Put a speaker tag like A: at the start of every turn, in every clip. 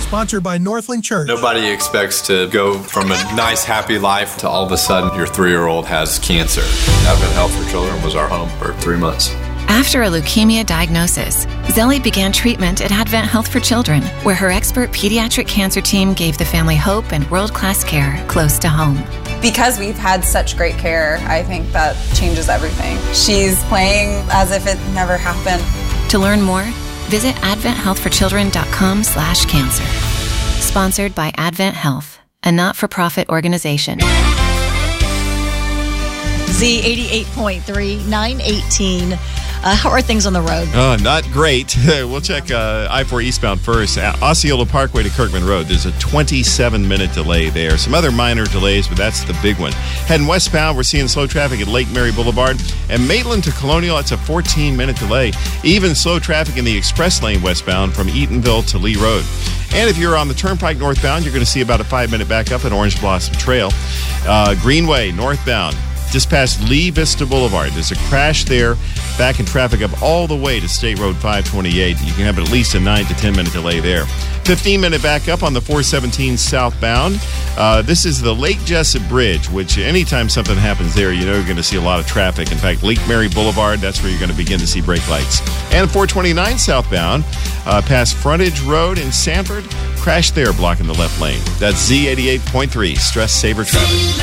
A: Sponsored by Northland Church.
B: Nobody expects to go from a nice, happy life to all of a sudden your 3-year-old has cancer. Advent Health for Children was our home for 3 months.
C: After a leukemia diagnosis, Zelly began treatment at Advent Health for Children, where her expert pediatric cancer team gave the family hope and world-class care close to home.
D: Because we've had such great care, I think that changes everything. She's playing as if it never happened.
C: To learn more, visit adventhealthforchildren.com/cancer. Sponsored by Advent Health, a not-for-profit organization.
E: Z88.3, 918. How are things on the road?
F: Not great. We'll check I-4 eastbound first. Osceola Parkway to Kirkman Road. There's a 27-minute delay there. Some other minor delays, but that's the big one. Heading westbound, we're seeing slow traffic at Lake Mary Boulevard. And Maitland to Colonial, it's a 14-minute delay. Even slow traffic in the express lane westbound from Eatonville to Lee Road. And if you're on the Turnpike northbound, you're going to see about a 5-minute backup at Orange Blossom Trail. Greenway northbound, just past Lee Vista Boulevard. There's a crash there, backing traffic up all the way to State Road 528. You can have at least a 9 to 10-minute delay there. 15-minute backup on the 417 southbound. This is the Lake Jessup Bridge, which anytime something happens there, you know you're going to see a lot of traffic. In fact, Lake Mary Boulevard, that's where you're going to begin to see brake lights. And 429 southbound, past Frontage Road in Sanford, crash there blocking the left lane. That's Z88.3, Stress Saver Traffic.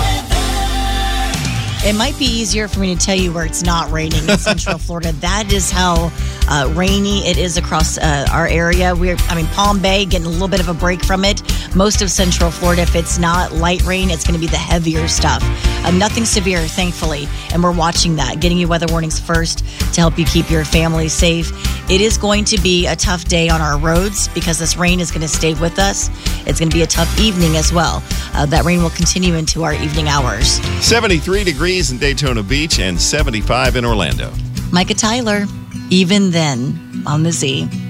E: It might be easier for me to tell you where it's not raining in Central Florida. That is how rainy it is across our area. Palm Bay getting a little bit of a break from it. Most of Central Florida, if it's not light rain, it's going to be the heavier stuff. Nothing severe, thankfully, and we're watching that, getting you weather warnings first to help you keep your family safe. It is going to be a tough day on our roads because this rain is going to stay with us. It's going to be a tough evening as well. That rain will continue into our evening hours.
F: 73 degrees in Daytona Beach and 75 in Orlando.
E: Micah Tyler, Even Then on the Z.